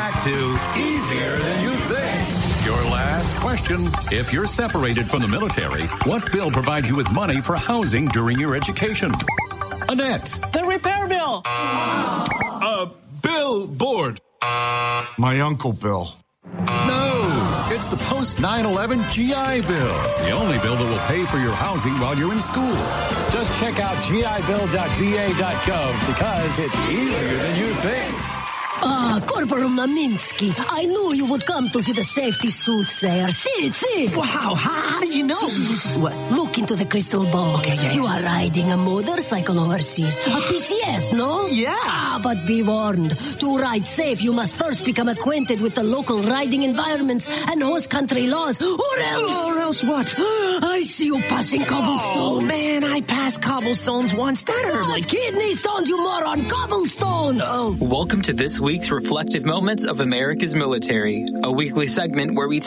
back to Easier Than You Think. Your last question. If you're separated from the military, what bill provides you with money for housing during your education? Annette. The repair bill. Bill Board. My Uncle Bill. No, it's the post 9/11 GI Bill. The only bill that will pay for your housing while you're in school. Just check out gibill.va.gov because it's easier than you think. Corporal Maminsky, I knew you would come to see the safety soothsayer. See. Wow, how did you know? What? Look into the crystal ball. Okay, yeah. You are riding a motorcycle overseas. A PCS, no? Yeah. But be warned. To ride safe, you must first become acquainted with the local riding environments and host country laws. Or else what? I see you passing cobblestones. Oh, man, I passed cobblestones once. That hurt Not kidney stones, you moron. Cobblestones. Oh. Welcome to this week's Reflective Moments of America's Military, a weekly segment where we